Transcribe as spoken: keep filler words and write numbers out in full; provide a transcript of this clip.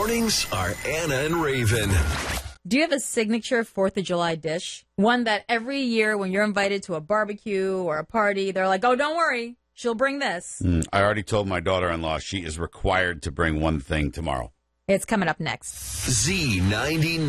mornings are Anna and Raven. Do you have a signature fourth of July dish? One that every year when you're invited to a barbecue or a party, they're like, oh, don't worry, she'll bring this. Mm, I already told my daughter-in-law she is required to bring one thing tomorrow. It's coming up next. Z ninety-nine.